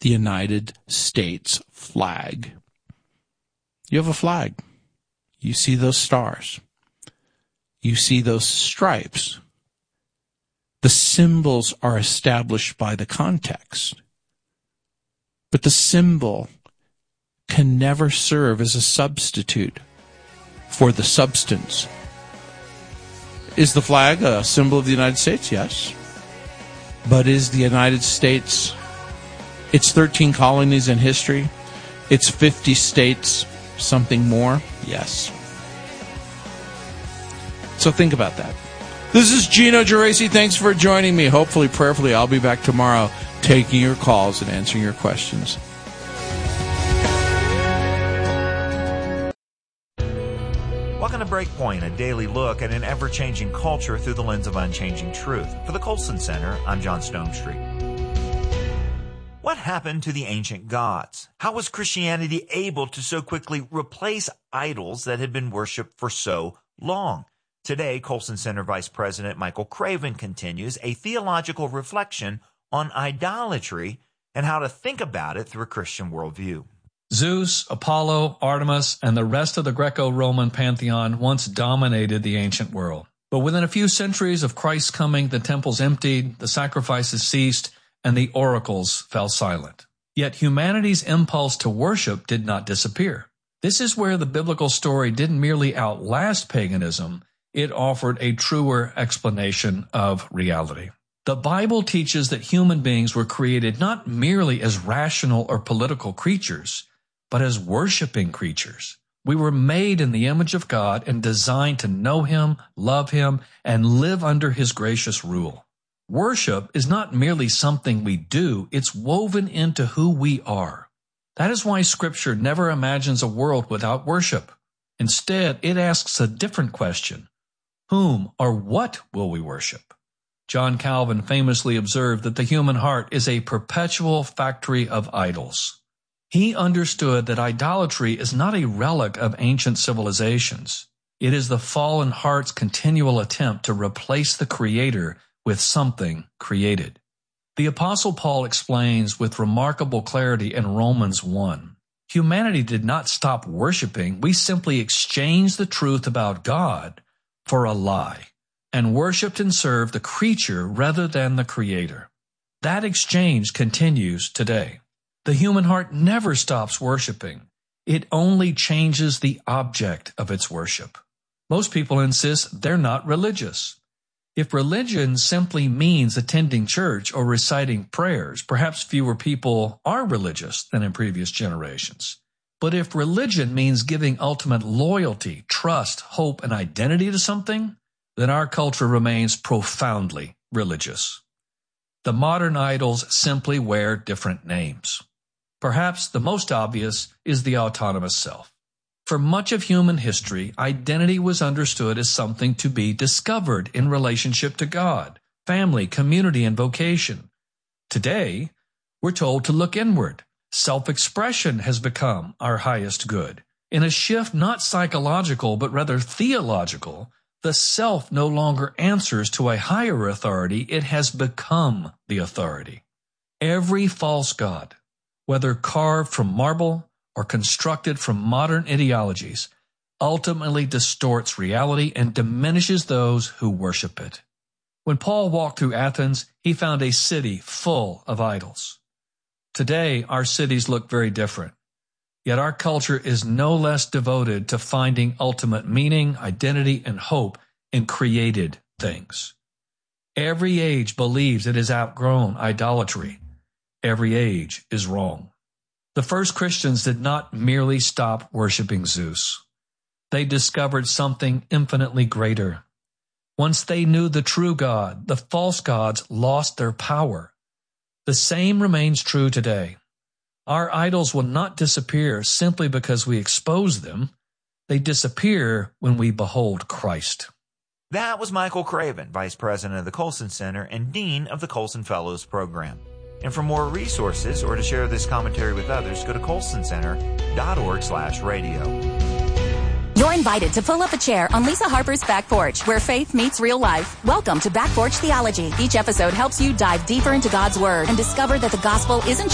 the United States flag. You have a flag. You see those stars. You see those stripes. The symbols are established by the context. But the symbol can never serve as a substitute for the substance. Is the flag a symbol of the United States? Yes. But is the United States, its 13 colonies in history, its 50 states, something more? Yes. So think about that. This is Gino Geraci. Thanks for joining me. Hopefully, prayerfully, I'll be back tomorrow taking your calls and answering your questions. Welcome to Breakpoint, a daily look at an ever-changing culture through the lens of unchanging truth. For the Colson Center, I'm John Stonestreet. What happened to the ancient gods? How was Christianity able to so quickly replace idols that had been worshipped for so long? Today, Colson Center Vice President Michael Craven continues a theological reflection on idolatry and how to think about it through a Christian worldview. Zeus, Apollo, Artemis, and the rest of the Greco-Roman pantheon once dominated the ancient world. But within a few centuries of Christ's coming, the temples emptied, the sacrifices ceased, and the oracles fell silent. Yet humanity's impulse to worship did not disappear. This is where the biblical story didn't merely outlast paganism, it offered a truer explanation of reality. The Bible teaches that human beings were created not merely as rational or political creatures, but as worshiping creatures. We were made in the image of God and designed to know Him, love Him, and live under His gracious rule. Worship is not merely something we do, it's woven into who we are. That is why Scripture never imagines a world without worship. Instead, it asks a different question. Whom or what will we worship? John Calvin famously observed that the human heart is a perpetual factory of idols. He understood that idolatry is not a relic of ancient civilizations. It is the fallen heart's continual attempt to replace the Creator with something created. The Apostle Paul explains with remarkable clarity in Romans 1. Humanity did not stop worshiping, we simply exchanged the truth about God for a lie, and worshipped and served the creature rather than the Creator. That exchange continues today. The human heart never stops worshiping. It only changes the object of its worship. Most people insist they're not religious. If religion simply means attending church or reciting prayers, perhaps fewer people are religious than in previous generations. But if religion means giving ultimate loyalty, trust, hope, and identity to something, then our culture remains profoundly religious. The modern idols simply wear different names. Perhaps the most obvious is the autonomous self. For much of human history, identity was understood as something to be discovered in relationship to God, family, community, and vocation. Today, we're told to look inward. Self-expression has become our highest good. In a shift not psychological but rather theological, the self no longer answers to a higher authority, it has become the authority. Every false god, whether carved from marble or constructed from modern ideologies, ultimately distorts reality and diminishes those who worship it. When Paul walked through Athens, he found a city full of idols. Today, our cities look very different. Yet our culture is no less devoted to finding ultimate meaning, identity, and hope in created things. Every age believes it has outgrown idolatry. Every age is wrong. The first Christians did not merely stop worshiping Zeus. They discovered something infinitely greater. Once they knew the true God, the false gods lost their power. The same remains true today. Our idols will not disappear simply because we expose them. They disappear when we behold Christ. That was Michael Craven, Vice President of the Colson Center and Dean of the Colson Fellows Program. And for more resources or to share this commentary with others, go to colsoncenter.org/radio. You're invited to pull up a chair on Lisa Harper's Back Porch, where faith meets real life. Welcome to Back Porch Theology. Each episode helps you dive deeper into God's Word and discover that the gospel isn't